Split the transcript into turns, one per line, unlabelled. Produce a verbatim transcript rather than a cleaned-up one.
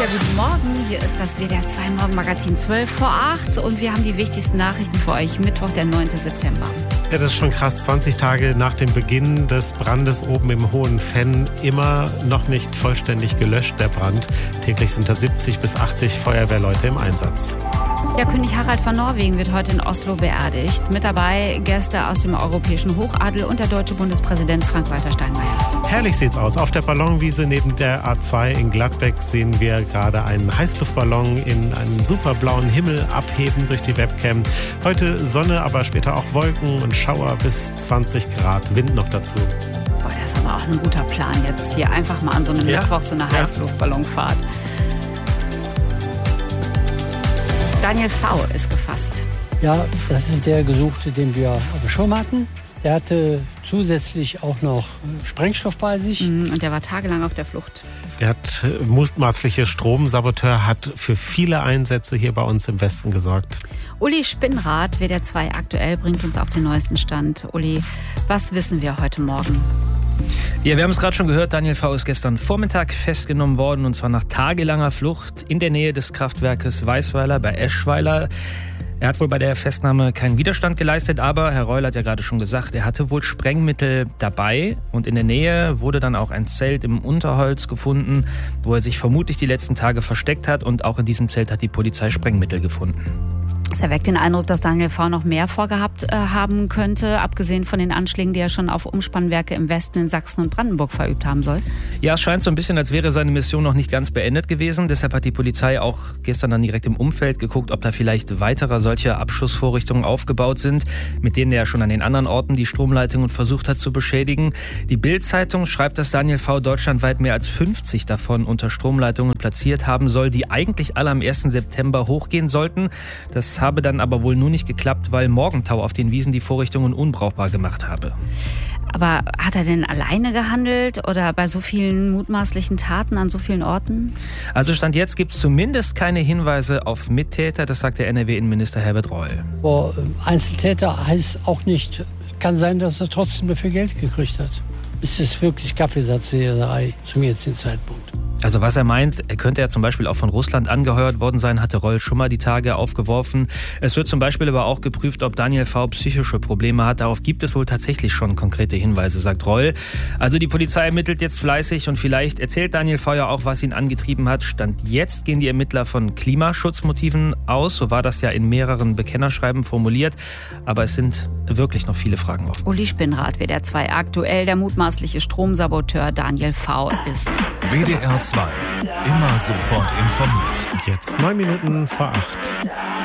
Ja, guten Morgen. Hier ist das W D R zwei Morgenmagazin zwölf vor acht und wir haben die wichtigsten Nachrichten für euch. Mittwoch, der neunten September.
Ja, das ist schon krass. zwanzig Tage nach dem Beginn des Brandes oben im Hohen Venn. Immer noch nicht vollständig gelöscht, der Brand. Täglich sind da siebzig bis achtzig Feuerwehrleute im Einsatz.
Ja, König Harald von Norwegen wird heute in Oslo beerdigt. Mit dabei Gäste aus dem europäischen Hochadel und der deutsche Bundespräsident Frank-Walter Steinmeier.
Herrlich sieht's aus. Auf der Ballonwiese neben der A zwei in Gladbeck sehen wir gerade einen Heißluftballon in einen superblauen Himmel abheben durch die Webcam. Heute Sonne, aber später auch Wolken und Schauer bis zwanzig Grad. Wind noch dazu.
Boah, das ist aber auch ein guter Plan jetzt. Hier einfach mal an so einem
ja.
Mittwoch so eine Heißluftballonfahrt. Daniel V. ist gefasst.
Ja, das ist der Gesuchte, den wir auf dem Schirm hatten. Der hatte zusätzlich auch noch Sprengstoff bei sich.
Und der war tagelang auf der Flucht.
Der hat mutmaßliche Stromsaboteur, hat für viele Einsätze hier bei uns im Westen gesorgt.
Uli Spinnrad, W D R zwei aktuell, bringt uns auf den neuesten Stand. Uli, was wissen wir heute Morgen?
Ja, wir haben es gerade schon gehört, Daniel V. ist gestern Vormittag festgenommen worden, und zwar nach tagelanger Flucht in der Nähe des Kraftwerkes Weißweiler bei Eschweiler. Er hat wohl bei der Festnahme keinen Widerstand geleistet, aber Herr Reul hat ja gerade schon gesagt, er hatte wohl Sprengmittel dabei, und in der Nähe wurde dann auch ein Zelt im Unterholz gefunden, wo er sich vermutlich die letzten Tage versteckt hat, und auch in diesem Zelt hat die Polizei Sprengmittel gefunden.
Es erweckt den Eindruck, dass Daniel V. noch mehr vorgehabt äh, haben könnte, abgesehen von den Anschlägen, die er schon auf Umspannwerke im Westen in Sachsen und Brandenburg verübt haben soll.
Ja, es scheint so ein bisschen, als wäre seine Mission noch nicht ganz beendet gewesen. Deshalb hat die Polizei auch gestern dann direkt im Umfeld geguckt, ob da vielleicht weitere solche Abschussvorrichtungen aufgebaut sind, mit denen er schon an den anderen Orten die Stromleitungen versucht hat zu beschädigen. Die Bild-Zeitung schreibt, dass Daniel V. deutschlandweit mehr als fünfzig davon unter Stromleitungen platziert haben soll, die eigentlich alle am ersten September hochgehen sollten. Das habe dann aber wohl nur nicht geklappt, weil Morgentau auf den Wiesen die Vorrichtungen unbrauchbar gemacht habe.
Aber hat er denn alleine gehandelt oder bei so vielen mutmaßlichen Taten an so vielen Orten?
Also Stand jetzt gibt es zumindest keine Hinweise auf Mittäter, das sagt der N R W-Innenminister Herbert Reul.
Boah, Einzeltäter heißt auch nicht, kann sein, dass er trotzdem dafür Geld gekriegt hat. Es ist wirklich Kaffeesatzleserei zum jetzigen Zeitpunkt.
Also was er meint, er könnte ja zum Beispiel auch von Russland angeheuert worden sein, hatte Reul schon mal die Tage aufgeworfen. Es wird zum Beispiel aber auch geprüft, ob Daniel V. psychische Probleme hat. Darauf gibt es wohl tatsächlich schon konkrete Hinweise, sagt Reul. Also die Polizei ermittelt jetzt fleißig, und vielleicht erzählt Daniel V. ja auch, was ihn angetrieben hat. Stand jetzt gehen die Ermittler von Klimaschutzmotiven aus. So war das ja in mehreren Bekennerschreiben formuliert. Aber es sind wirklich noch viele Fragen offen.
Uli Spinnrad, W D R zwei aktuell. Der mutmaßliche Stromsaboteur Daniel V. ist
W D R zwei. Immer sofort informiert.
Jetzt neun Minuten vor acht.